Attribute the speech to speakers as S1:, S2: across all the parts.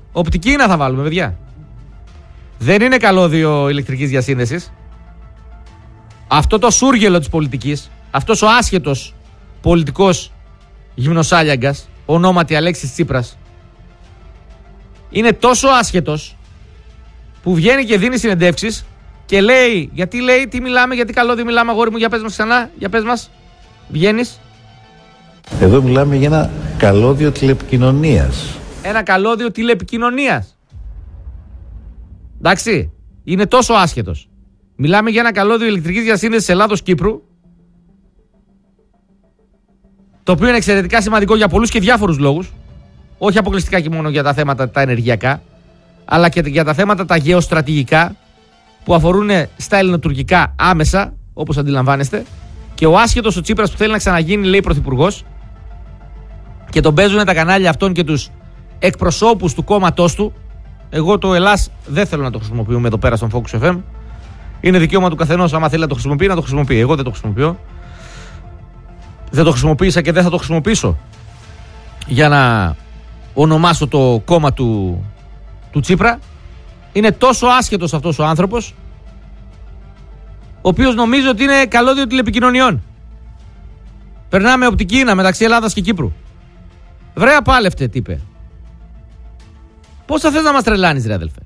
S1: Οπτική να θα βάλουμε, παιδιά. Δεν είναι καλώδιο ηλεκτρικής διασύνδεσης. Αυτό το σούργελο της πολιτικής, αυτός ο άσχετος πολιτικός γυμνοσάλιαγκας, ονόματι Αλέξης Τσίπρας, είναι τόσο άσχετος που βγαίνει και δίνει συνεντεύξεις και λέει, γιατί λέει, τι μιλάμε, γιατί καλώδιο μιλάμε, αγόρι μου, για πες μας ξανά, για πες μας, βγαίνεις.
S2: Εδώ μιλάμε για ένα καλώδιο τηλεπικοινωνίας.
S1: Ένα καλώδιο τηλεπικοινωνίας. Εντάξει, είναι τόσο άσχετος. Μιλάμε για ένα καλώδιο ηλεκτρικής διασύνδεσης Ελλάδος-Κύπρου, το οποίο είναι εξαιρετικά σημαντικό για πολλούς και διάφορους λόγους. Όχι αποκλειστικά και μόνο για τα θέματα τα ενεργειακά, αλλά και για τα θέματα τα γεωστρατηγικά που αφορούν στα ελληνοτουρκικά άμεσα, όπως αντιλαμβάνεστε. Και ο άσχετος ο Τσίπρας που θέλει να ξαναγίνει, λέει, πρωθυπουργός, και τον παίζουν τα κανάλια αυτών και τους εκπροσώπους του κόμματός του. Εγώ το Ελλάς δεν θέλω να το χρησιμοποιούμε εδώ πέρα στον Focus FM. Είναι δικαίωμα του καθενός, άμα θέλει να το χρησιμοποιεί, να το χρησιμοποιεί. Εγώ δεν το χρησιμοποιώ. Δεν το χρησιμοποίησα και δεν θα το χρησιμοποιήσω για να ονομάσω το κόμμα του Τσίπρα. Είναι τόσο άσχετος αυτός ο άνθρωπος, ο οποίος νομίζει ότι είναι καλώδιο τηλεπικοινωνιών. Περνάμε οπτική μεταξύ Ελλάδας και Κύπρου. Βρε απάλευτε, τι είπε. Πόσα θες να μας τρελάνεις, ρε αδελφέ?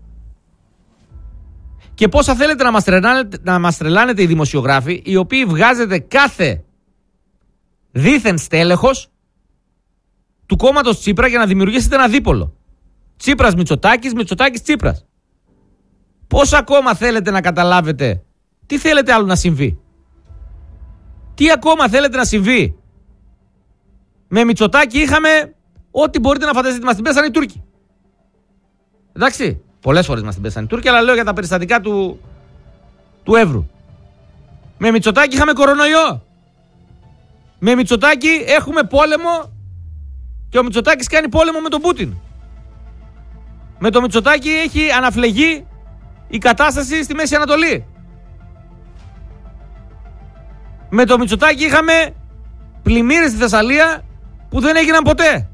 S1: Και πόσα θέλετε να μας τρελάνετε οι δημοσιογράφοι, οι οποίοι βγάζετε κάθε δίθεν στέλεχος του κόμματος Τσίπρα για να δημιουργήσετε ένα δίπολο. Τσίπρας Μητσοτάκης, Μητσοτάκης Τσίπρας. Πώς ακόμα θέλετε να καταλάβετε τι θέλετε άλλο να συμβεί? Τι ακόμα θέλετε να συμβεί? Με Μητσοτάκη είχαμε ό,τι μπορείτε να φανταστείτε. Μας την πέσανε οι Τούρκοι. Εντάξει, πολλές φορές μας την πέσανε οι Τούρκοι, αλλά λέω για τα περιστατικά του Εύρου. Με Μητσοτάκη είχαμε κορονοϊό. Με Μητσοτάκη έχουμε πόλεμο και ο Μητσοτάκης κάνει πόλεμο με τον Πούτιν. Με το Μητσοτάκη έχει αναφλεγεί η κατάσταση στη Μέση Ανατολή. Με το Μητσοτάκη είχαμε πλημμύρες στη Θεσσαλία που δεν έγιναν ποτέ.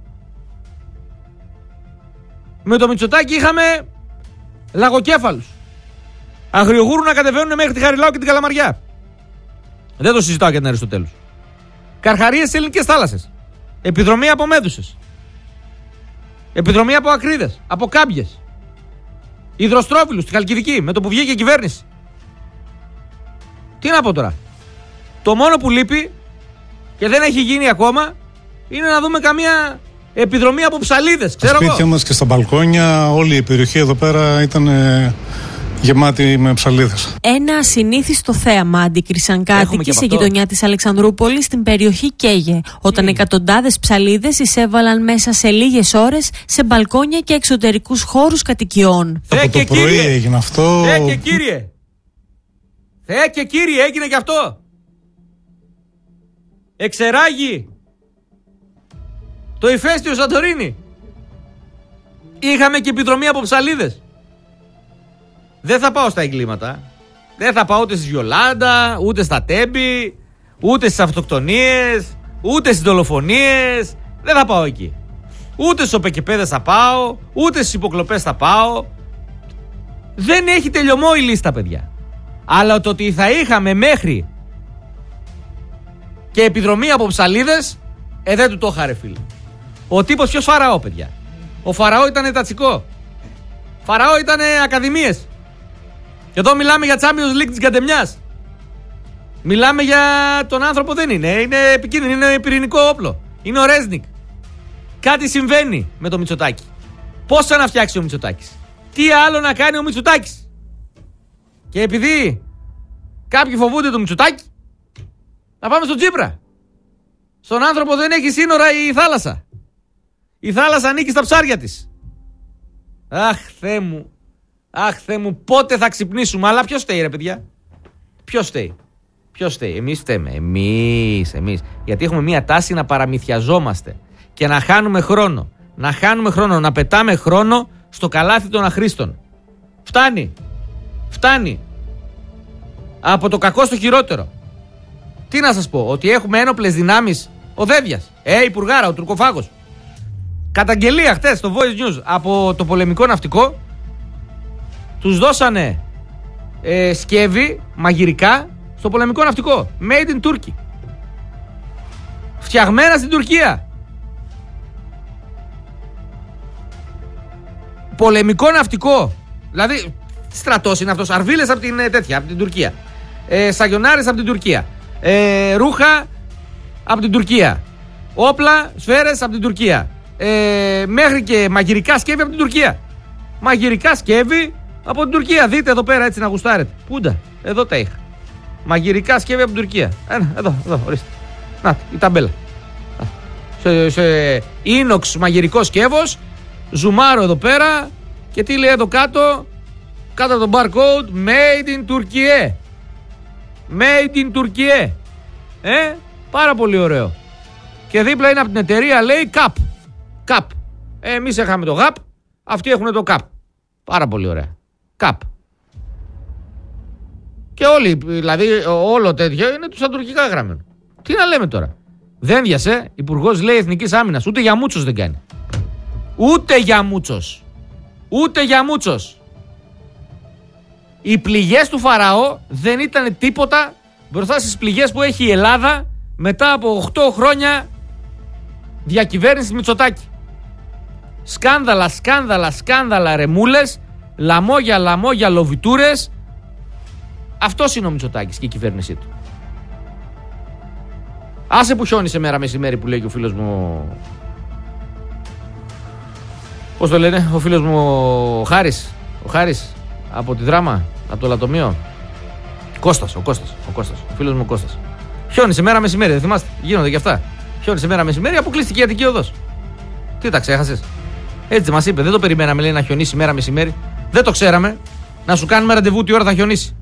S1: Με το Μητσοτάκη είχαμε λαγοκέφαλους, αγριογούρου να κατεβαίνουν μέχρι τη Χαριλάου και την Καλαμαριά. Δεν το συζητάω για την Αριστοτέλους. Καρχαρίες στις ελληνικές θάλασσες. Επιδρομή από μέδουσες. Επιδρομή από ακρίδες, από κάμπιες. Υδροστρόφιλους στη Χαλκιδική, με το που βγήκε η κυβέρνηση. Τι να πω τώρα? Το μόνο που λείπει και δεν έχει γίνει ακόμα είναι να δούμε καμία επιδρομή από ψαλίδες.
S3: Στα σπίτια μας και στα μπαλκόνια, όλη η περιοχή εδώ πέρα ήταν γεμάτη με ψαλίδες.
S4: Ένα ασυνήθιστο θέαμα αντίκρισαν κάτοικοι σε γειτονιά της Αλεξανδρούπολης στην περιοχή Καίγε, όταν εκατοντάδες ψαλίδες εισέβαλαν μέσα σε λίγες ώρες σε μπαλκόνια και εξωτερικούς χώρους κατοικιών.
S3: Από το πρωί έγινε αυτό.
S1: Θεέ και Κύριε! Θεέ και Κύριε, έγινε και αυτό! Εξεράγει το ηφαίστειο Σαντορίνη. Είχαμε και επιδρομή από ψαλίδες. Δεν θα πάω στα εγκλήματα. Δεν θα πάω ούτε στη Γιολάντα, ούτε στα Τέμπη, ούτε στις αυτοκτονίες, ούτε στις δολοφονίες. Δεν θα πάω εκεί. Ούτε στους οπεκεπέδες θα πάω, ούτε στις υποκλοπές θα πάω. Δεν έχει τελειωμό η λίστα, παιδιά. Αλλά το ότι θα είχαμε μέχρι και επιδρομή από ψαλίδες, δεν του το είχα, ρε φίλε. Ο τύπος ποιος? Φαραώ, παιδιά. Ο Φαραώ ήταν τατσικό. Φαραώ ήταν ακαδημίες. Και εδώ μιλάμε για Champions League της Καντεμιάς. Μιλάμε για τον άνθρωπο, δεν είναι. Είναι επικίνδυνο, είναι πυρηνικό όπλο. Είναι ο Ρέσνικ. Κάτι συμβαίνει με το Μητσοτάκη. Πώς θα να φτιάξει ο Μητσοτάκης? Τι άλλο να κάνει ο Μητσοτάκης? Και επειδή κάποιοι φοβούνται το Μητσοτάκη, να πάμε στον Τσίπρα. Στον άνθρωπο δεν έχει σύνορα η θάλασσα. Η θάλασσα ανήκει στα ψάρια της. Αχ, Θεέ μου. Αχ, Θεέ μου, πότε θα ξυπνήσουμε? Αλλά ποιος φταίει, ρε παιδιά? Ποιος φταίει? Ποιος φταίει? Εμείς φταίμε. Εμείς. Γιατί έχουμε μία τάση να παραμυθιαζόμαστε και να χάνουμε χρόνο. Να πετάμε χρόνο στο καλάθι των αχρήστων. Φτάνει. Από το κακό στο χειρότερο. Τι να σας πω? Ότι έχουμε ένοπλες δυνάμεις. Ο Δέβιας. Υπουργάρα, ο τουρκοφάγος. Καταγγελία χτες στο Voice News από το πολεμικό ναυτικό. Τους δώσανε σκεύη μαγειρικά στο πολεμικό ναυτικό. Made in Turkey. Φτιαγμένα στην Τουρκία. Πολεμικό ναυτικό. Δηλαδή στρατός είναι αυτός. Αρβίλες από την τέτοια, από την Τουρκία. Σαγιονάρες από την Τουρκία. Ρούχα από την Τουρκία. Όπλα, σφαίρες από την Τουρκία. Μέχρι και μαγειρικά σκεύη από την Τουρκία. Μαγειρικά σκεύη από την Τουρκία. Δείτε εδώ πέρα έτσι να γουστάρετε. Πούντα, εδώ τα είχα. Μαγειρικά σκεύη από την Τουρκία. Εδώ, ορίστε. Να, η ταμπέλα. Σε ίνοξ μαγειρικό σκεύος. Ζουμάρω εδώ πέρα. Και τι λέει εδώ κάτω? Κάτω από το barcode, Made in Turkey. Made in Turkey. Πάρα πολύ ωραίο. Και δίπλα είναι από την εταιρεία, λέει CAP. Εμείς είχαμε το GAP, αυτοί έχουν το CAP. Πάρα πολύ ωραία. CAP. Και όλοι, δηλαδή όλο τέτοιο είναι του στα τουρκικά γραμμένο. Τι να λέμε τώρα? Δένδιασε, υπουργός λέει Εθνικής Άμυνας. Ούτε για μούτσος δεν κάνει. Ούτε για μούτσος. Οι πληγές του Φαραώ δεν ήταν τίποτα μπροστά στις πληγές που έχει η Ελλάδα μετά από 8 χρόνια διακυβέρνηση Μητσοτάκη. Σκάνδαλα ρεμούλες, λαμόγια λοβιτούρες. Αυτός είναι ο Μητσοτάκης και η κυβέρνησή του. Άσε που χιόνισε μέρα μεσημέρι, που λέει και ο φίλος μου. Πώς το λένε, ο φίλος μου ο Χάρης από τη Δράμα, από το Λατομείο. Ο φίλος μου ο Κώστας. Χιόνισε μέρα μεσημέρι, δεν θυμάστε? Γίνονται και αυτά. Χιόνισε μέρα μεσημέρι, αποκλείστηκε η Αττική Οδός. Τι τα ξέχασες? Έτσι μας είπε, δεν το περιμέναμε, λέει, να χιονίσει μέρα μεσημέρι. Δεν το ξέραμε. Να σου κάνουμε ραντεβού τι ώρα θα χιονίσει.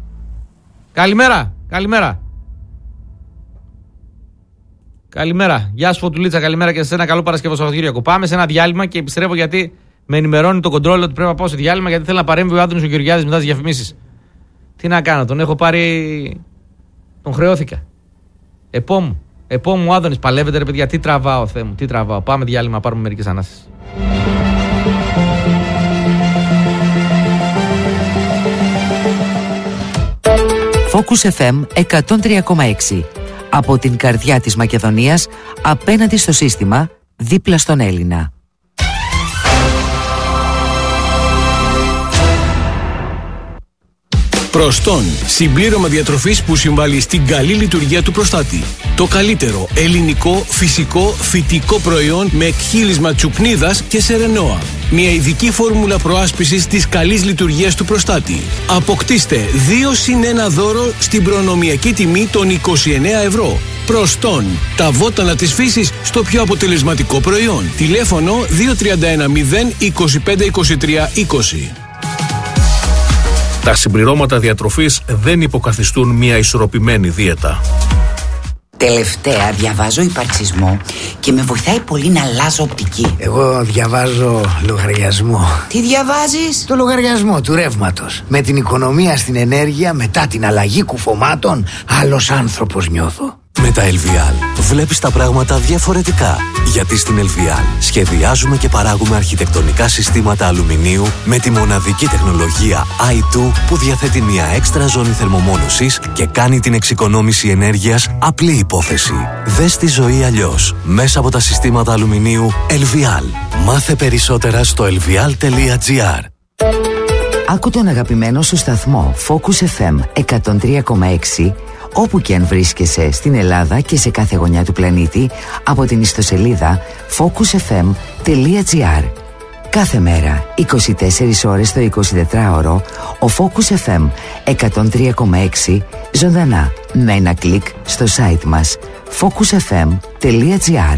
S1: Καλημέρα. Γεια σου Φωτουλίτσα, καλημέρα και σε ένα καλό Παρασκευό Σαββατοκύριακο. Πάμε σε ένα διάλειμμα και επιστρέφω γιατί με ενημερώνει το κοντρόλ ότι πρέπει να πάω σε διάλειμμα γιατί θέλει να παρέμβει ο Άδωνης ο Γεωργιάδης μετά τις διαφημίσεις. Τι να κάνω, τον έχω πάρει. Τον χρεώθηκα. Επόμου ο Άδωνης, παλεύετε ρε παιδιά, τι τραβάω, Θεέ μου, τι τραβάω. Πάμε διάλειμμα, πάρουμε μερικές ανάσες.
S5: Focus FM 103,6. Από την καρδιά της Μακεδονίας, απέναντι στο σύστημα, δίπλα στον Έλληνα.
S6: Προστών, συμπλήρωμα διατροφής που συμβάλλει στην καλή λειτουργία του προστάτη. Το καλύτερο ελληνικό, φυσικό, φυτικό προϊόν με εκχύλισμα τσουπνίδας και σερενόα. Μια ειδική φόρμουλα προάσπισης της καλής λειτουργίας του προστάτη. Αποκτήστε 2+1 δώρο στην προνομιακή τιμή των 29 ευρώ. Προστών, τα βότανα της φύσης στο πιο αποτελεσματικό προϊόν. Τηλέφωνο 2310 25 23 20.
S7: Τα συμπληρώματα διατροφής δεν υποκαθιστούν μια ισορροπημένη δίαιτα.
S8: Τελευταία διαβάζω υπαρξισμό και με βοηθάει πολύ να αλλάζω οπτική.
S9: Εγώ διαβάζω λογαριασμό.
S8: Τι διαβάζεις?
S9: Το λογαριασμό του ρεύματος. Με την οικονομία στην ενέργεια, μετά την αλλαγή κουφωμάτων, άλλος άνθρωπος νιώθω.
S10: Με τα LVL βλέπεις τα πράγματα διαφορετικά. Γιατί στην LVL σχεδιάζουμε και παράγουμε αρχιτεκτονικά συστήματα αλουμινίου με τη μοναδική τεχνολογία i2 που διαθέτει μια έξτρα ζώνη θερμομόνωσης και κάνει την εξοικονόμηση ενέργειας απλή υπόθεση. Δες τη ζωή αλλιώς μέσα από τα συστήματα αλουμινίου LVL. Μάθε περισσότερα στο lvl.gr.
S5: Άκου τον αγαπημένο σου σταθμό Focus FM 103,6 όπου και αν βρίσκεσαι στην Ελλάδα και σε κάθε γωνιά του πλανήτη από την ιστοσελίδα focusfm.gr. Κάθε μέρα, 24 ώρες το 24ωρο, ο Focus FM 103,6 ζωντανά με ένα κλικ στο site μας focusfm.gr.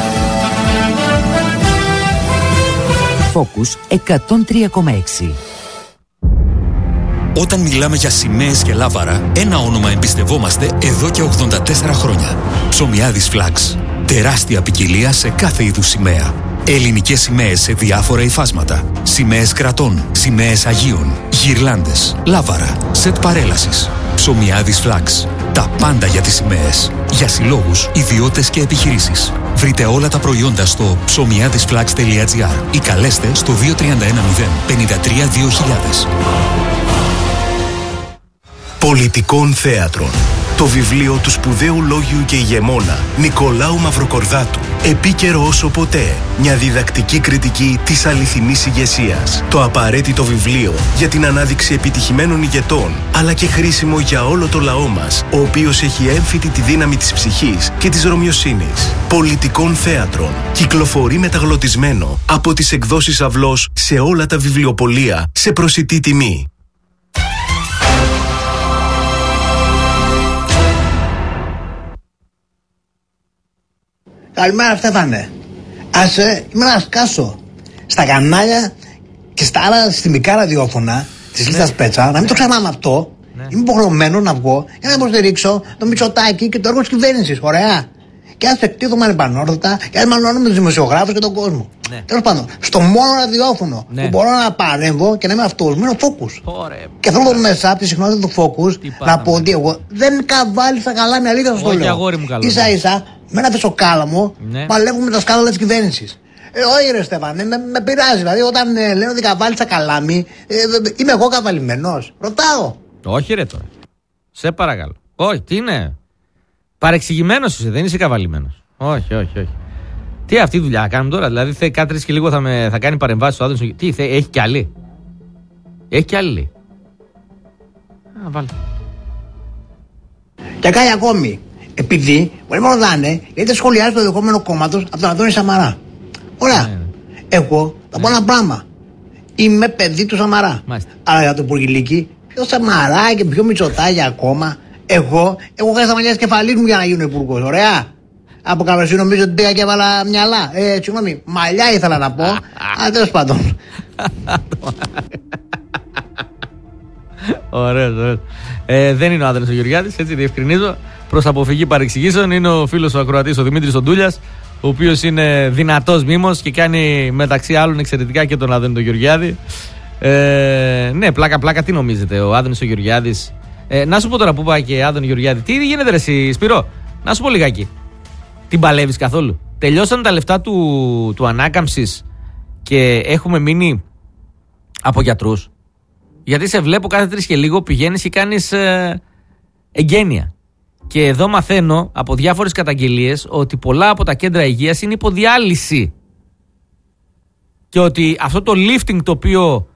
S5: Focus 103,6.
S11: Όταν μιλάμε για σημαίες και λάβαρα, ένα όνομα εμπιστευόμαστε εδώ και 84 χρόνια. Ψωμιάδης Flags. Τεράστια ποικιλία σε κάθε είδους σημαία. Ελληνικές σημαίες σε διάφορα υφάσματα. Σημαίες κρατών, σημαίες Αγίων, γυρλάντες, λάβαρα, σετ παρέλασης. Ψωμιάδης Flags. Τα πάντα για τις σημαίες. Για συλλόγους, ιδιώτες και επιχειρήσεις. Βρείτε όλα τα προϊόντα στο ψωμιάδισflags.gr ή καλέστε στο 2310 53 2000.
S12: Πολιτικών Θέατρων. Το βιβλίο του σπουδαίου λόγιου και ηγεμόνα Νικολάου Μαυροκορδάτου. Επίκαιρο όσο ποτέ. Μια διδακτική κριτική της αληθινής ηγεσίας. Το απαραίτητο βιβλίο για την ανάδειξη επιτυχημένων ηγετών, αλλά και χρήσιμο για όλο το λαό μας, ο οποίος έχει έμφυτη τη δύναμη της ψυχής και της ρωμιοσύνης. Πολιτικών Θέατρων. Κυκλοφορεί μεταγλωτισμένο από τις εκδόσεις Αυλός σε όλα τα βιβλιοπωλεία σε προσιτή τιμή.
S9: Καλημέρα, Στέφανε. Άσε, είμαι ένα σκάσο. Στα κανάλια και στα άλλα συστημικά ραδιόφωνα τη Λίστα Πέτσα, να μην το ξεχνάμε αυτό. Είμαι υποχρεωμένο να βγω για να υποστηρίξω το Μητσοτάκη και το έργο τη κυβέρνηση. Ωραία. Και αν εκτίθομαι ανεπανόρθωτα και αν μαλώνω με του δημοσιογράφου και τον κόσμο. Τέλος πάντων, στο μόνο ραδιόφωνο που μπορώ να παρέμβω και να είμαι αυτό, είναι ο Focus. Και θέλω εδώ μέσα από τη συχνότητα του Focus να πω ότι εγώ δεν καβάλισα καλά, με αλήθεια σα το λέω. Ίσα ίσα με ένα πεσοκάλαμο παλεύουμε με τα σκάνδαλα τη κυβέρνηση. Όχι ρε Στέφανε, με πειράζει. Δηλαδή όταν λένε ότι καβάλισα καλάμι, είμαι εγώ καβαλημένος. Ρωτάω.
S1: Όχι ρε τώρα. Σε παρακαλώ. Όχι, τι είναι. Παρεξηγημένος είσαι, δεν είσαι καβαλημένος. Όχι. Τι αυτή η δουλειά κάνουμε τώρα. Δηλαδή κάτι και λίγο θα κάνει παρεμβάσεις ο Άδωνης. Τι έχει κι άλλη. Έχει κι άλλη. Βάλε.
S9: Και κάτι ακόμη. Επειδή μπορεί μόνο να είναι, γιατί σχολιάζει το δεχόμενο κόμματος από τον Αντώνη Σαμαρά. Ωραία. Εγώ θα πω ένα πράγμα. Είμαι παιδί του Σαμαρά. Αλλά για το Υπουργηλίκη, πιο Σαμαρά και πιο Μητσοτάκη ακόμα. Εγώ είχα στα μαλλιά κεφαλής μου για να γίνω υπουργός. Ωραία. Από καμπρεσί νομίζω ότι πήγα και έβαλα μυαλά. Συγγνώμη, μαλλιά ήθελα να πω. Αλλά τέλος πάντων.
S1: Ωραίος. Δεν είναι ο Άδωνης ο Γεωργιάδης, έτσι διευκρινίζω. Προς αποφυγή παρεξηγήσεων είναι ο φίλος ο ακροατής ο Δημήτρης ο Ντούλιας, ο οποίος είναι δυνατός μήμος και κάνει μεταξύ άλλων εξαιρετικά και τον Άδωνη τον Γεωργιάδη. Ναι, πλάκα, τι νομίζετε, ο Άδωνης ο Γεωργιάδης. Να σου πω τώρα που πάει και Άδωνη Γεωργιάδη, τι γίνεται ρε εσύ Σπυρό, να σου πω λιγάκι. Την παλεύεις καθόλου? Τελειώσαν τα λεφτά του ανάκαμψης και έχουμε μείνει από γιατρούς. Γιατί σε βλέπω κάθε 3 και λίγο πηγαίνεις και κάνεις εγγένεια. Και εδώ μαθαίνω από διάφορες καταγγελίες ότι πολλά από τα κέντρα υγείας είναι υποδιάλυση. Και ότι αυτό το lifting το οποίο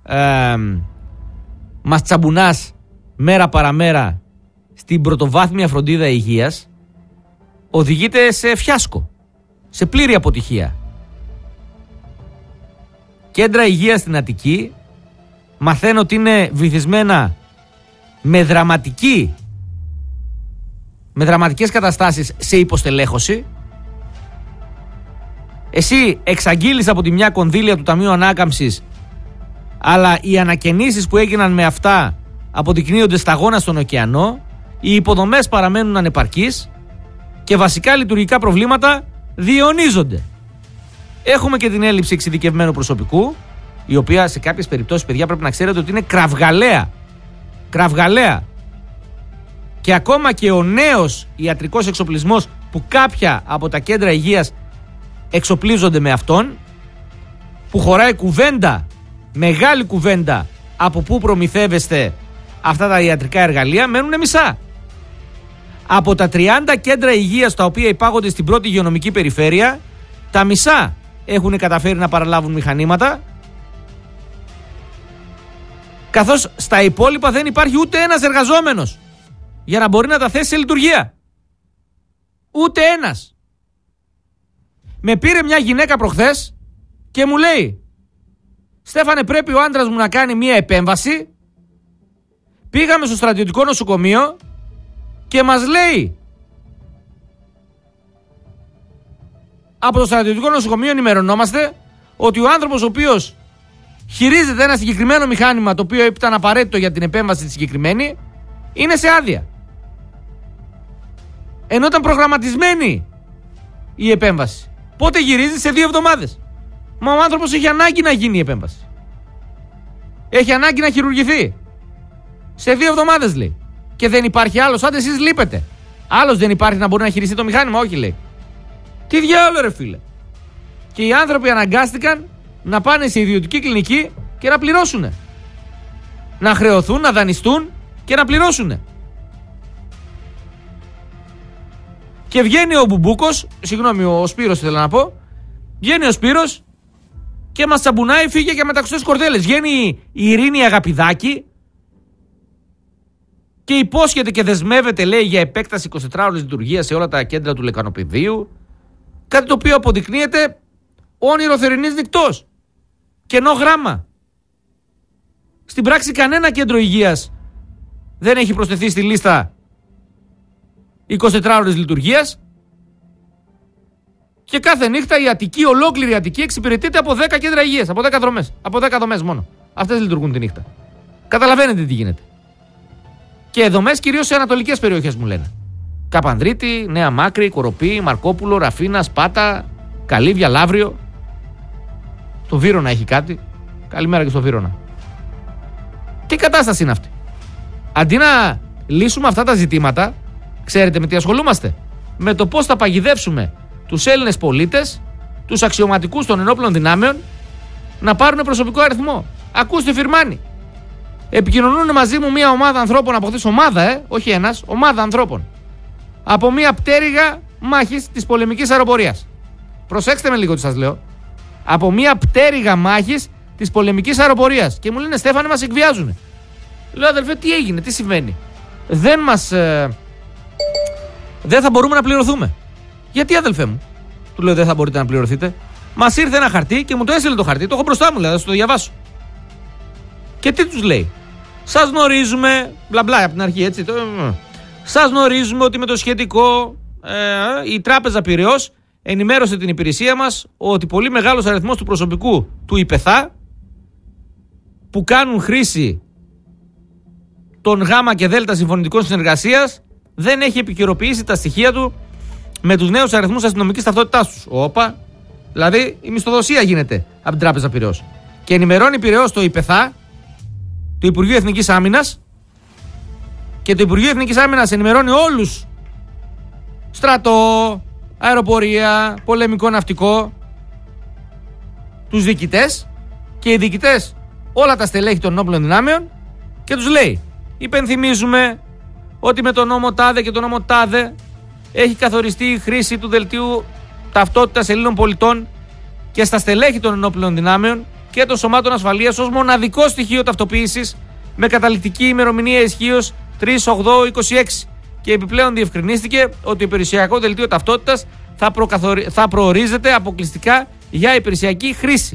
S1: μας τσαμπουνάς μέρα παραμέρα στην πρωτοβάθμια φροντίδα υγείας οδηγείται σε φιάσκο, σε πλήρη αποτυχία. Κέντρα υγείας στην Αττική μαθαίνω ότι είναι βυθισμένα με δραματικές καταστάσεις σε υποστελέχωση. Εσύ εξαγγείλεις από τη μια κονδύλια του Ταμείου Ανάκαμψης, αλλά οι ανακαινήσεις που έγιναν με αυτά αποδεικνύονται σταγόνα στον ωκεανό, οι υποδομές παραμένουν ανεπαρκείς και βασικά λειτουργικά προβλήματα διαιωνίζονται. Έχουμε και την έλλειψη εξειδικευμένου προσωπικού, η οποία σε κάποιες περιπτώσεις, παιδιά, πρέπει να ξέρετε ότι είναι κραυγαλαία. Και ακόμα και ο νέος ιατρικός εξοπλισμός που κάποια από τα κέντρα υγείας εξοπλίζονται με αυτόν, που χωράει κουβέντα, μεγάλη κουβέντα, από πού προμηθεύεστε αυτά τα ιατρικά εργαλεία, μένουν μισά. Από τα 30 κέντρα υγείας τα οποία υπάγονται στην πρώτη υγειονομική περιφέρεια, τα μισά έχουν καταφέρει να παραλάβουν μηχανήματα, καθώς στα υπόλοιπα δεν υπάρχει ούτε ένας εργαζόμενος για να μπορεί να τα θέσει σε λειτουργία. Ούτε ένας. Με πήρε μια γυναίκα προχθές και μου λέει: Στέφανε, πρέπει ο άντρας μου να κάνει μια επέμβαση. Πήγαμε στο στρατιωτικό νοσοκομείο και μας λέει: από το στρατιωτικό νοσοκομείο ενημερωνόμαστε ότι ο άνθρωπος ο οποίος χειρίζεται ένα συγκεκριμένο μηχάνημα, το οποίο ήταν απαραίτητο για την επέμβαση τη συγκεκριμένη, είναι σε άδεια. Ενώ ήταν προγραμματισμένη η επέμβαση. Πότε γυρίζει? Σε 2 εβδομάδες. Μα ο άνθρωπος έχει ανάγκη να γίνει η επέμβαση. Έχει ανάγκη να χειρουργηθεί. Σε 2 εβδομάδες λέει. Και δεν υπάρχει άλλος. Άντε εσείς λείπετε. Άλλος δεν υπάρχει να μπορεί να χειριστεί το μηχάνημα? Όχι λέει. Τι διάολο, ρε φίλε. Και οι άνθρωποι αναγκάστηκαν να πάνε σε ιδιωτική κλινική και να πληρώσουνε. Να χρεωθούν, να δανειστούν και να πληρώσουνε. Και βγαίνει ο Μπουμπούκος, συγγνώμη, ο Σπύρος ήθελα να πω, βγαίνει ο Σπύρος και μας τσαμπουνάει, φύγε για μεταξωτές κορδέλες. Βγαίνει η Ειρήνη Αγαπηδάκη και υπόσχεται και δεσμεύεται, λέει, για επέκταση 24 ώρες λειτουργία σε όλα τα κέντρα του Λεκανοπεδίου. Κάτι το οποίο αποδεικνύεται όνειρο θερινής νυχτός. Κενό γράμμα. Στην πράξη κανένα κέντρο υγείας δεν έχει προσθεθεί στη λίστα 24 ώρες λειτουργίας και κάθε νύχτα η Αττική, ολόκληρη η Αττική εξυπηρετείται από 10 κέντρα υγείας, από 10 δρομές. Από 10 δομές μόνο. Αυτές λειτουργούν τη νύχτα. Καταλαβαίνετε τι γίνεται. Και δομές κυρίως σε ανατολικές περιοχές μου λένε. Καπανδρίτη, Νέα Μάκρη, Κοροπή, Μαρκόπουλο, Ραφίνα, Σπάτα, Καλύβια, Λαύριο. Το Βύρωνα έχει κάτι. Καλημέρα και στο Βύρωνα. Τι κατάσταση είναι αυτή? Αντί να λύσουμε αυτά τα ζητήματα, ξέρετε με τι ασχολούμαστε? Με το πώς θα παγιδεύσουμε τους Έλληνες πολίτες, τους αξιωματικούς των ενόπλων δυνάμεων, να πάρουν προσωπικό αριθμό. Ακούστε, Φιρμάνη. Επικοινωνούν μαζί μου μια ομάδα ανθρώπων από χθες, ομάδα, όχι ένας, ομάδα ανθρώπων. Από μια πτέρυγα μάχης της πολεμικής αεροπορίας. Προσέξτε με λίγο τι σας λέω. Από μια πτέρυγα μάχης της πολεμικής αεροπορίας. Και μου λένε, Στέφανε, μας εκβιάζουνε. Λέω, αδελφέ, τι έγινε, τι συμβαίνει? Δεν θα μπορούμε να πληρωθούμε. Γιατί, αδελφέ μου? Του λέω, δεν θα μπορείτε να πληρωθείτε? Μας ήρθε ένα χαρτί και μου το έστειλε το χαρτί. Το έχω μπροστά μου, δηλαδή, θα σας το διαβάσω. Και τι τους λέει? Σας γνωρίζουμε, μπλα μπλα από την αρχή, έτσι. Σας γνωρίζουμε ότι με το σχετικό η Τράπεζα Πειραιώς ενημέρωσε την υπηρεσία μας ότι πολύ μεγάλος αριθμός του προσωπικού του ΙΠΕΘΑ που κάνουν χρήση των Γ και Δ συμφωνητικών συνεργασίας δεν έχει επικαιροποιήσει τα στοιχεία του με τους νέους αριθμούς αστυνομικής ταυτότητάς τους. Όπα, δηλαδή η μισθοδοσία γίνεται από την Τράπεζα Πειραιώς. Και ενημερώνει Πειραιώς το ΙΠΕΘΑ, το Υπουργείο Εθνικής Άμυνας, και το Υπουργείο Εθνικής Άμυνας ενημερώνει όλους, στρατό, αεροπορία, πολεμικό ναυτικό, τους διοικητές, και οι διοικητές όλα τα στελέχη των ενόπλων δυνάμεων, και τους λέει, υπενθυμίζουμε ότι με τον νόμο τάδε και τον νόμο τάδε έχει καθοριστεί η χρήση του δελτίου ταυτότητας Ελλήνων πολιτών και στα στελέχη των ενόπλων δυνάμεων και των σωμάτων ασφαλείας ως μοναδικό στοιχείο ταυτοποίησης με καταληκτική ημερομηνία ισχύως 3/8/26. Και επιπλέον διευκρινίστηκε ότι το υπηρεσιακό δελτίο ταυτότητας θα προορίζεται αποκλειστικά για υπηρεσιακή χρήση.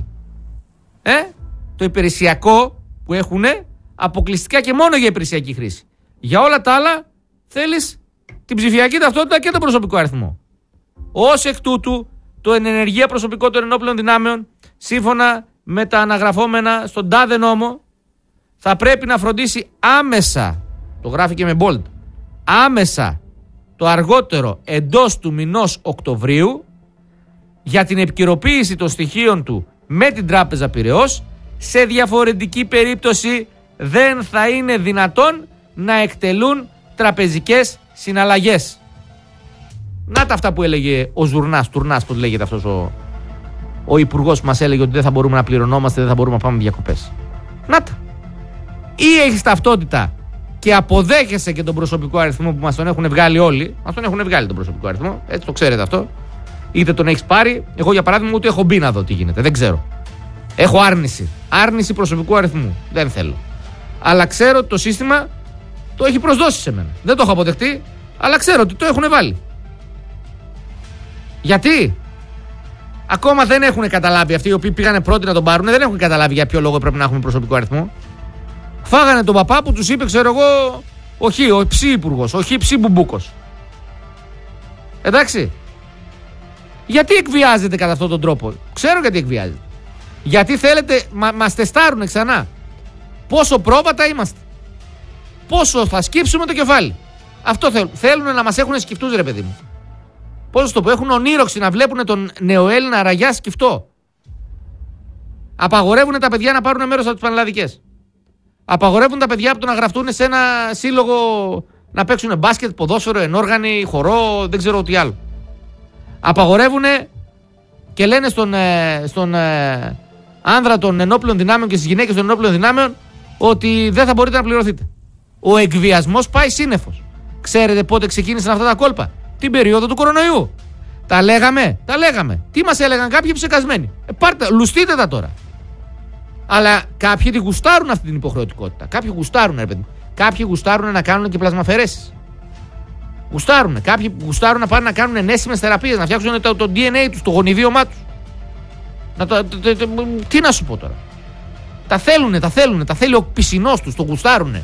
S1: Το υπηρεσιακό που έχουν αποκλειστικά και μόνο για υπηρεσιακή χρήση. Για όλα τα άλλα θέλεις την ψηφιακή ταυτότητα και τον προσωπικό αριθμό. Ως εκ τούτου, το ενεργεία προσωπικό των ενόπλων δυνάμεων, σύμφωνα με τα αναγραφόμενα στον τάδε νόμο, θα πρέπει να φροντίσει άμεσα, το γράφει και με bold, άμεσα, το αργότερο εντός του μηνός Οκτωβρίου, για την επικαιροποίηση των στοιχείων του με την Τράπεζα Πειραιώς. Σε διαφορετική περίπτωση δεν θα είναι δυνατόν να εκτελούν τραπεζικές συναλλαγές. Να τα αυτά που έλεγε ο Τουρνάς, πώς λέγεται αυτός ο υπουργός που μας έλεγε ότι δεν θα μπορούμε να πληρωνόμαστε, δεν θα μπορούμε να πάμε διακοπές. Να τα. Ή έχεις ταυτότητα και αποδέχεσαι και τον προσωπικό αριθμό που μας τον έχουν βγάλει όλοι. Μας τον έχουν βγάλει τον προσωπικό αριθμό, έτσι το ξέρετε αυτό. Είτε τον έχεις πάρει. Εγώ για παράδειγμα ούτε έχω μπει να δω τι γίνεται, δεν ξέρω. Έχω άρνηση. Άρνηση προσωπικού αριθμού. Δεν θέλω. Αλλά ξέρω ότι το σύστημα το έχει προσδώσει σε μένα. Δεν το έχω αποδεχτεί, αλλά ξέρω ότι το έχουν βάλει. Γιατί? Ακόμα δεν έχουν καταλάβει αυτοί οι οποίοι πήγανε πρώτοι να τον πάρουν, δεν έχουν καταλάβει για ποιο λόγο πρέπει να έχουμε προσωπικό αριθμό. Φάγανε τον παπά που τους είπε, ξέρω εγώ, ο ψή υπουργός, ο ψή Μπουμπούκος. Εντάξει. Γιατί εκβιάζεται κατά αυτόν τον τρόπο? Ξέρω γιατί εκβιάζεται. Γιατί θέλετε, μας τεστάρουνε ξανά. Πόσο πρόβατα είμαστε. Πόσο θα σκύψουμε το κεφάλι. Αυτό θέλουν. Θέλουν να μας έχουν σκυφτούς, ρε παιδί μου. Πώς το πω, έχουν ονείροξη να βλέπουν τον νεοέλληνα ραγιά σκυφτό. Απαγορεύουν τα παιδιά να πάρουν μέρος από τις πανελλαδικές. Απαγορεύουν τα παιδιά από το να γραφτούν σε ένα σύλλογο να παίξουν μπάσκετ, ποδόσφαιρο, ενόργανη, χορό, δεν ξέρω τι άλλο. Απαγορεύουνε και λένε στον άνδρα των ενόπλων δυνάμεων και στις γυναίκες των ενόπλων δυνάμεων ότι δεν θα μπορείτε να πληρωθείτε. Ο εκβιασμός πάει σύννεφος. Ξέρετε πότε ξεκίνησαν αυτά τα κόλπα? Την περίοδο του κορονοϊού. Τα λέγαμε. Τι μας έλεγαν κάποιοι ψεκασμένοι? Λουστείτε τα τώρα. Αλλά κάποιοι τη γουστάρουν αυτή την υποχρεωτικότητα. Κάποιοι γουστάρουν, ρε παιδί. Κάποιοι γουστάρουν να κάνουν και πλασμαφαιρέσεις. Γουστάρουν. Κάποιοι γουστάρουν να πάνε να κάνουν ενέσιμες θεραπείες, να φτιάξουν το DNA τους, το γονιδίωμά τους. Τι να σου πω τώρα. Τα θέλουνε. Τα θέλει ο πισινός τους, το γουστάρουνε.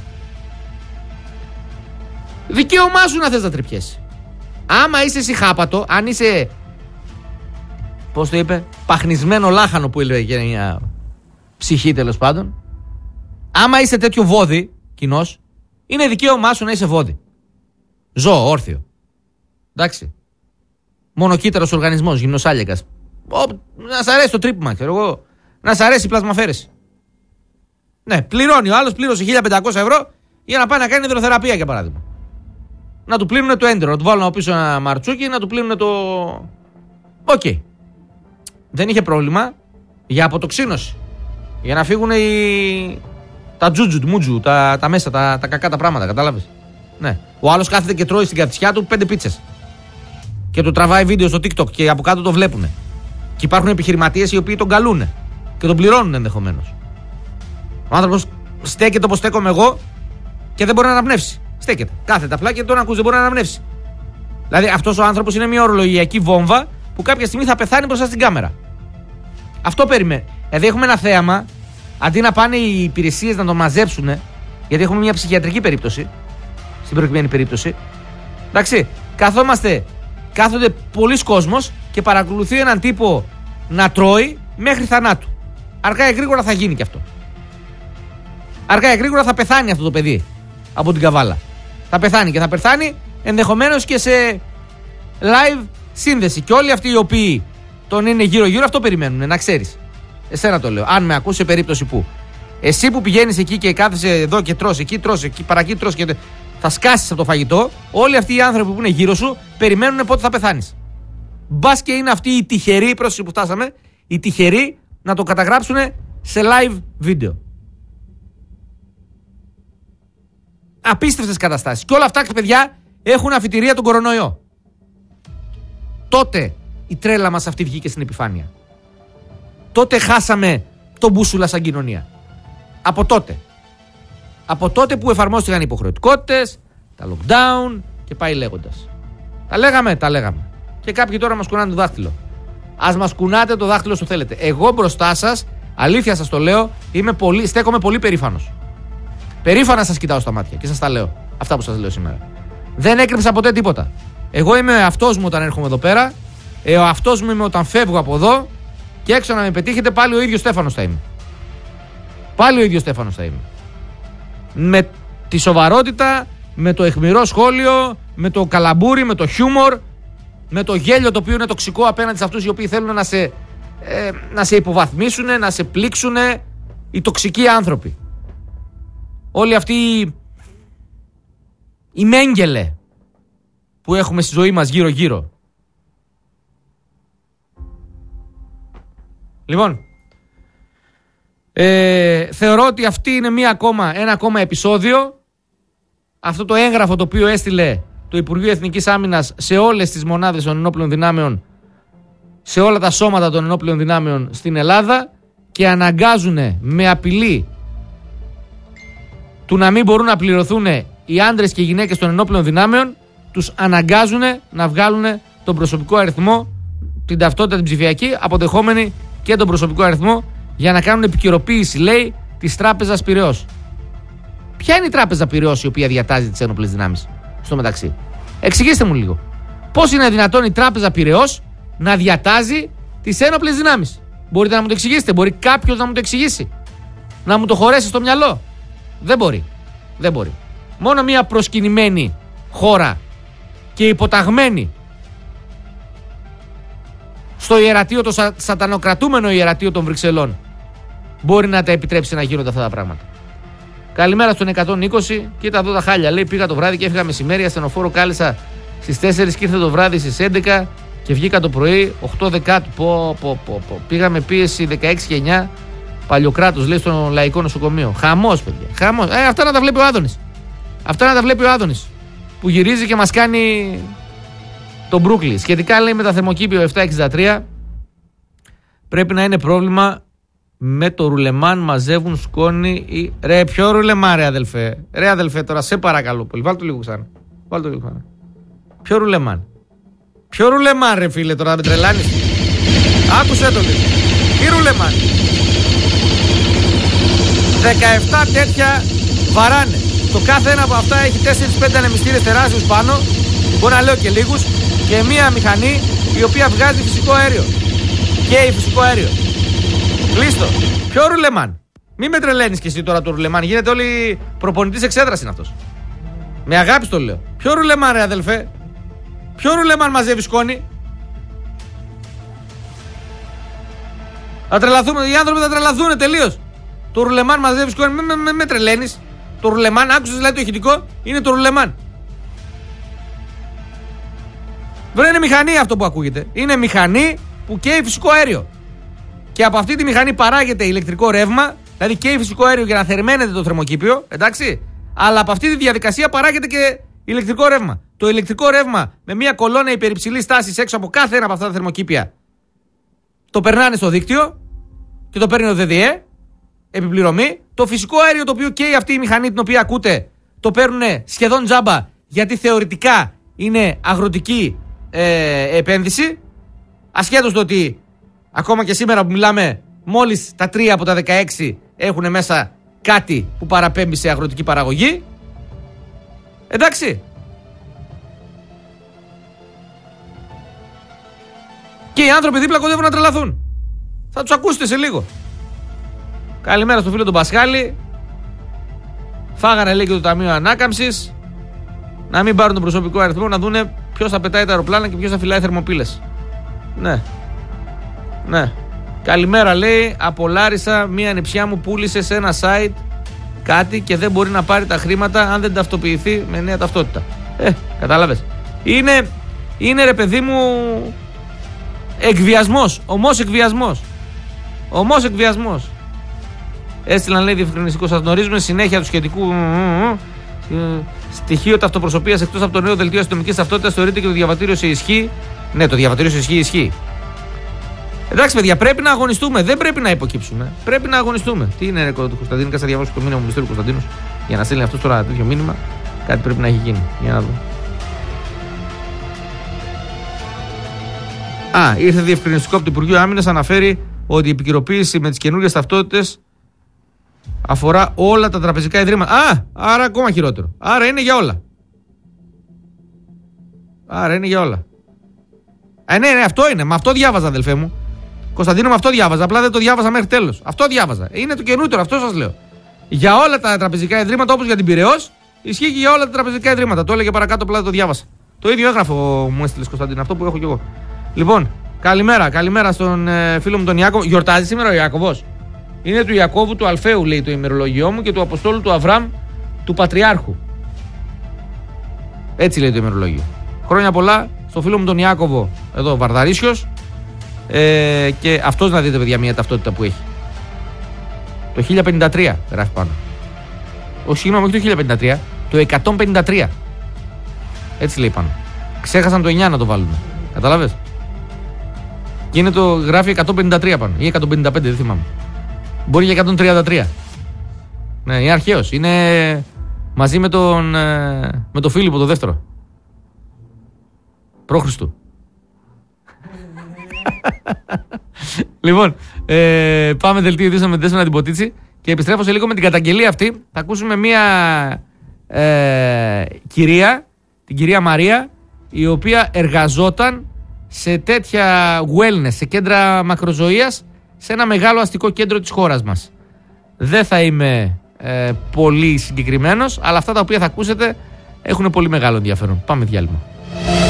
S1: Δικαίωμά σου να θες να τρυπιέσαι. Άμα είσαι εσύ χάπατο, αν είσαι, πώς το είπε, παχνισμένο λάχανο που έλεγε μια ψυχή τέλος πάντων, άμα είσαι τέτοιο βόδι κοινός, είναι δικαίωμά σου να είσαι βόδι. Ζώο, όρθιο. Εντάξει. Μονοκύτταρος οργανισμός, γυμνοσάλιακας. Να σ' αρέσει το τρύπημα, ξέρω εγώ. Να σ' αρέσει η πλασμαφαίρεση. Ναι, πληρώνει. Ο άλλος πλήρωσε 1.500 ευρώ για να πάει να κάνει υδροθεραπεία, για παράδειγμα. Να του πλύνουνε το έντερο, να του βάλουν από πίσω ένα μαρτσούκι, να του πλύνουνε το. Οκ. Δεν είχε πρόβλημα για αποτοξίνωση. Για να φύγουν τα τζούτζου, του μούτζου, τα μέσα, τα κακά τα πράγματα, κατάλαβες. Ναι. Ο άλλος κάθεται και τρώει στην κατσιά του 5 πίτσες. Και του τραβάει βίντεο στο TikTok και από κάτω το βλέπουνε. Και υπάρχουν επιχειρηματίες οι οποίοι τον καλούνε και τον πληρώνουν ενδεχομένως. Ο άνθρωπος στέκεται όπως στέκομαι εγώ και δεν μπορεί να αναπνεύσει. Στέκεται. Κάθεται απλά και τον ακούς, δεν μπορεί να αναπνεύσει. Δηλαδή αυτός ο άνθρωπος είναι μια ορολογιακή βόμβα που κάποια στιγμή θα πεθάνει μπροστά στην κάμερα. Αυτό περιμένει. Δηλαδή έχουμε ένα θέαμα, αντί να πάνε οι υπηρεσίες να τον μαζέψουν, γιατί έχουμε μια ψυχιατρική περίπτωση, στην προκειμένη περίπτωση. Εντάξει, κάθονται πολλοί κόσμος και παρακολουθεί έναν τύπο να τρώει μέχρι θανάτου. Αργά ή γρήγορα θα γίνει και αυτό. Αργά ή γρήγορα θα πεθάνει αυτό το παιδί από την καβάλα. Θα πεθάνει και θα πεθάνει ενδεχομένως και σε live σύνδεση. Και όλοι αυτοί οι οποίοι τον είναι γύρω-γύρω αυτό περιμένουν, να ξέρεις. Εσένα το λέω. Αν με ακούς σε περίπτωση που εσύ που πηγαίνεις εκεί και κάθεσαι εδώ και τρως, εκεί παρακεί τρως και θα σκάσεις από το φαγητό, όλοι αυτοί οι άνθρωποι που είναι γύρω σου περιμένουν πότε θα πεθάνεις. Μπας και είναι αυτοί οι τυχεροί, πρόσεχε που φτάσαμε, οι τυχεροί να το καταγράψουν σε live βίντεο. Απίστευτες καταστάσεις. Και όλα αυτά, παιδιά, έχουν αφιτηρία τον κορονοϊό. Τότε η τρέλα μας αυτή βγήκε στην επιφάνεια. Τότε χάσαμε τον μπούσουλα σαν κοινωνία. Από τότε. Από τότε που εφαρμόστηκαν οι υποχρεωτικότητες, τα lockdown και πάει λέγοντας. Τα λέγαμε. Και κάποιοι τώρα μας κουνάνε το δάχτυλο. Ας μας κουνάτε το δάχτυλο όσο θέλετε. Εγώ μπροστά σας, αλήθεια σας το λέω, στέκομαι πολύ περήφανος. Περήφανα σας κοιτάω στα μάτια και σας τα λέω. Αυτά που σας λέω σήμερα. Δεν έκρυψα ποτέ τίποτα. Εγώ είμαι ο εαυτός μου όταν έρχομαι εδώ πέρα. Ο εαυτός μου είμαι όταν φεύγω από εδώ. Και έξω να με πετύχετε πάλι ο ίδιος Στέφανος θα είμαι. Πάλι ο ίδιος Στέφανος θα είμαι. Με τη σοβαρότητα, με το αιχμηρό σχόλιο, με το καλαμπούρι, με το χιούμορ, με το γέλιο το οποίο είναι τοξικό απέναντι σε αυτούς οι οποίοι θέλουν να σε υποβαθμίσουν, να σε πλήξουν, οι τοξικοί άνθρωποι. Όλοι αυτοί οι μέγγελε που έχουμε στη ζωή μας γύρω-γύρω. Λοιπόν, θεωρώ ότι αυτή είναι ένα ακόμα επεισόδιο. Αυτό το έγγραφο το οποίο έστειλε το Υπουργείο Εθνικής Άμυνας σε όλες τις μονάδες των ενόπλων δυνάμεων, σε όλα τα σώματα των ενόπλων δυνάμεων στην Ελλάδα, και αναγκάζουν με απειλή του να μην μπορούν να πληρωθούν οι άντρες και οι γυναίκες των ενόπλων δυνάμεων, τους αναγκάζουν να βγάλουν τον προσωπικό αριθμό, την ταυτότητα την ψηφιακή, αποδεχόμενη και τον προσωπικό αριθμό, για να κάνουν επικαιροποίηση, λέει, της Τράπεζας Πειραιώς. Ποια είναι η Τράπεζα Πειραιώς η οποία διατάζει τις ένοπλες δυνάμεις στο μεταξύ? Εξηγήστε μου λίγο. Πώς είναι δυνατόν η Τράπεζα Πειραιώς να διατάζει τις ένοπλες δυνάμεις? Μπορείτε να μου το εξηγήσετε? Μπορεί κάποιος να μου το εξηγήσει? Να μου το χωρέσει στο μυαλό? Δεν μπορεί. Δεν μπορεί. Μόνο μια προσκυνημένη χώρα και υποταγμένη στο ιερατείο, το σατανοκρατούμενο ιερατείο των Βρυξελών, μπορεί να τα επιτρέψει να γίνονται αυτά τα πράγματα. Καλημέρα στον 120. Κοίτα εδώ τα χάλια. Λέει: πήγα το βράδυ και έφυγα μεσημέρι. Ασθενοφόρο κάλεσα στις 4 και ήρθε το βράδυ στις 11 Και βγήκα το πρωί 8 Δεκάτου. Πήγαμε πίεση 16 και 9. Παλιοκράτος, λέει, στο Λαϊκό Νοσοκομείο. Χαμός, παιδιά. Χαμός. Αυτά να τα βλέπει ο Άδωνης. Αυτά να τα βλέπει ο Άδωνης. Που γυρίζει και μας κάνει τον Μπρούκλι. Σχετικά, λέει, με τα θερμοκήπιο 763, πρέπει να είναι πρόβλημα με το ρουλεμάν. Μαζεύουν σκόνη ή... Ρε, ποιο ρουλεμάν, ρε αδελφέ. Ρε αδελφέ, τώρα σε παρακαλώ πολύ. Βάλ' το λίγο ξανά. Ποιο ρουλεμάν. Ποιο ρουλεμάν, ρε φίλε, τώρα με τρελάνεις. Άκουσέ το λίγο. Τι ρουλεμάν. 17 τέτοια βαράνε. Το κάθε ένα από αυτά έχει 4-5 ανεμιστήρες τεράστιους πάνω. Μπορώ να λέω και λίγους. Και μία μηχανή η οποία βγάζει φυσικό αέριο. Και φυσικό αέριο. Κλείστο. Ποιο ρουλεμάν. Μη με τρελαίνεις και εσύ τώρα το ρουλεμάν. Γίνεται όλοι προπονητής εξέδρας είναι αυτός. Με αγάπη το λέω. Ποιο ρουλεμάν, ρε αδελφέ. Ποιο ρουλεμάν μαζεύει σκόνη. Θα τρελαθούμε. Οι άνθρωποι θα τρελαθούν τελείως. Το ρουλεμάν μαζεύει σκόνη. Με τρελαίνεις. Το ρουλεμάν, άκουσες δηλαδή το ηχητικό. Είναι το ρουλεμάν. Βρε, είναι μηχανή αυτό που ακούγεται. Είναι μηχανή που καίει φυσικό αέριο. Και από αυτή τη μηχανή παράγεται ηλεκτρικό ρεύμα. Δηλαδή καίει φυσικό αέριο για να θερμαίνεται το θερμοκήπιο. Εντάξει. Αλλά από αυτή τη διαδικασία παράγεται και ηλεκτρικό ρεύμα. Το ηλεκτρικό ρεύμα με μια κολόνα υπερυψηλής τάσης έξω από κάθε ένα από αυτά τα θερμοκήπια το περνάνε στο δίκτυο και το παίρνει ο ΔΔΕ. Επιπληρωμή. Το φυσικό αέριο το οποίο καίει αυτή η μηχανή την οποία ακούτε το παίρνουν σχεδόν τζάμπα, γιατί θεωρητικά είναι αγροτική επένδυση. Ασχέτως το ότι ακόμα και σήμερα που μιλάμε μόλις τα 3 από τα 16 έχουν μέσα κάτι που παραπέμπει σε αγροτική παραγωγή. Εντάξει. Και οι άνθρωποι δίπλα κοντεύουν να τρελαθούν. Θα τους ακούσετε σε λίγο. Καλημέρα στο φίλο τον Πασχάλη. Φάγανε, λέει, και το Ταμείο Ανάκαμψης. Να μην πάρουν τον προσωπικό αριθμό, να δούνε ποιος θα πετάει τα αεροπλάνα και ποιος θα φυλάει θερμοπύλες. Ναι. Καλημέρα, λέει. Από Λάρισα, μία νηψιά μου πούλησε σε ένα site κάτι και δεν μπορεί να πάρει τα χρήματα αν δεν ταυτοποιηθεί με νέα ταυτότητα. Κατάλαβες. Είναι, ρε παιδί μου, εκβιασμός. Ομός εκβιασμός. Έστειλαν, λέει, διευκρινιστικό. Σας γνωρίζουμε συνέχεια του σχετικού στοιχείο ταυτοπροσωπείας εκτός από το νέο δελτίο αστυνομικής ταυτότητας. Θεωρείται και το διαβατήριο σε ισχύ. Ναι, το διαβατήριο σε ισχύ. Εντάξει, παιδιά, πρέπει να αγωνιστούμε. Δεν πρέπει να υποκύψουμε. Πρέπει να αγωνιστούμε. Τι είναι, ρε Κωνσταντίνου, θα διαβάσω το μήνυμα μου του Κωνσταντίνου για να στείλει αυτό τώρα τέτοιο μήνυμα. Κάτι πρέπει να έχει γίνει. Για να δω. Ήρθε διευκρινιστικό από το Υπουργείο Άμυνας. Αναφέρει ότι η επικαιροποίηση με τις καινούργιες ταυτότητες αφορά όλα τα τραπεζικά ιδρύματα. Άρα ακόμα χειρότερο. Άρα είναι για όλα. Ναι, αυτό είναι. Με αυτό διάβαζα, αδελφέ μου. Κωνσταντίνο, με αυτό διάβαζα. Απλά δεν το διάβαζα μέχρι τέλος. Αυτό διάβαζα. Είναι το καινούριο, αυτό σας λέω. Για όλα τα τραπεζικά ιδρύματα, όπως για την Πειραιώς, ισχύει και για όλα τα τραπεζικά ιδρύματα. Το έλεγε παρακάτω, απλά δεν το διάβασα. Το ίδιο έγραφο μου έστειλε, Κωνσταντίνο, αυτό που έχω κι εγώ. Λοιπόν, καλημέρα στον φίλο μου τον Ιάκωβο. Γιορτάζει σήμερα ο Ιάκωβος. Είναι του Ιακώβου του Αλφαίου, λέει το ημερολογιό μου, και του Αποστόλου του Αβραάμ του Πατριάρχου. Έτσι λέει το ημερολόγιο. Χρόνια πολλά στο φίλο μου τον Ιάκωβο, εδώ Βαρδαρίσιος. Και αυτός, να δείτε, παιδιά, μια ταυτότητα που έχει. Το 1053 γράφει πάνω. Συγγνώμη, όχι το 1053, το 153. Έτσι λέει πάνω. Ξέχασαν το 9 να το βάλουν. Καταλάβες. Και είναι γράφει 153 πάνω. Ή 155, δεν θυμάμαι. Μπορεί για 133. Ναι, είναι αρχαίος. Είναι μαζί με τον Φίλιππο το δεύτερο. Π.Χ. Λοιπόν, πάμε δελτίο ειδήσεων με Δέσποινα την Ποτίτσι και επιστρέφω σε λίγο με την καταγγελία αυτή. Θα ακούσουμε μια κυρία, την κυρία Μαρία, η οποία εργαζόταν σε τέτοια wellness, σε κέντρα μακροζωίας, σε ένα μεγάλο αστικό κέντρο της χώρας μας. Δεν θα είμαι πολύ συγκεκριμένος, αλλά αυτά τα οποία θα ακούσετε έχουν πολύ μεγάλο ενδιαφέρον. Πάμε διάλειμμα.